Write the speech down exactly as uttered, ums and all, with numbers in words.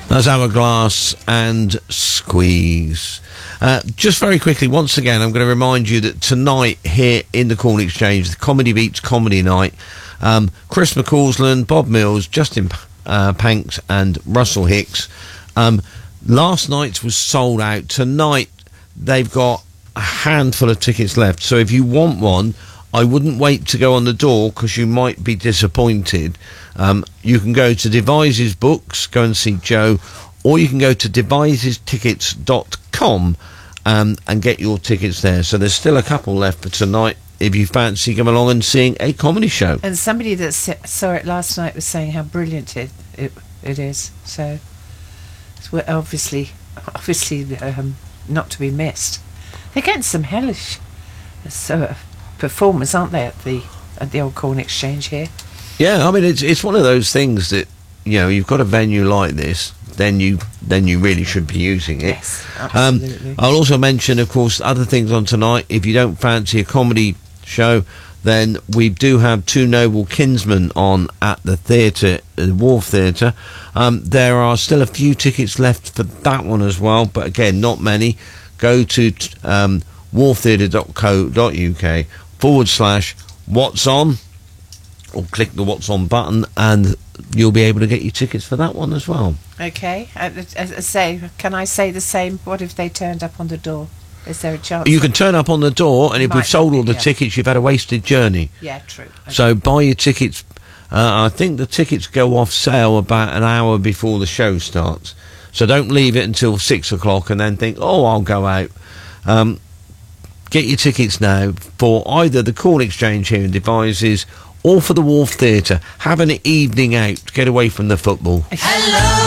That's Hourglass and Squeeze. Uh, just very quickly, once again, I'm going to remind you that tonight here in the Corn Exchange, the Comedy Beats Comedy Night, um, Chris McCausland, Bob Mills, Justin uh, Panks and Russell Hicks. Um, last night's was sold out. Tonight, they've got a handful of tickets left. So if you want one, I wouldn't wait to go on the door because you might be disappointed. Um, you can go to Devises Books, go and see Joe, or you can go to devises tickets dot com um, and get your tickets there. So there's still a couple left for tonight if you fancy coming along and seeing a comedy show. And somebody that saw it last night was saying how brilliant it it, it is. So it's obviously, obviously um, not to be missed. They're getting some hellish so, performers, aren't they, at the at the old Corn Exchange here? Yeah, I mean it's it's one of those things that, you know, you've got a venue like this, then you then you really should be using it. Yes, absolutely. Um, I'll also mention, of course, other things on tonight. If you don't fancy a comedy show, then we do have Two Noble Kinsmen on at the theatre, the Wharf Theatre. Um, there are still a few tickets left for that one as well, but again, not many. Go to um, wharf theatre dot co dot uk forward slash what's on, or click the what's on button, and you'll be able to get your tickets for that one as well. Okay. Uh, as I say, can I say the same? What if they turned up on the door? Is there a chance? You can turn up on the door, and if we've sold all the yeah. tickets, you've had a wasted journey. Yeah, true. Okay. So buy your tickets. Uh, I think the tickets go off sale about an hour before the show starts. So don't leave it until six o'clock and then think, oh, I'll go out. Um, get your tickets now for either the Corn Exchange here in Devises or for the Wharf Theatre. Have an evening out. Get away from the football. Hello.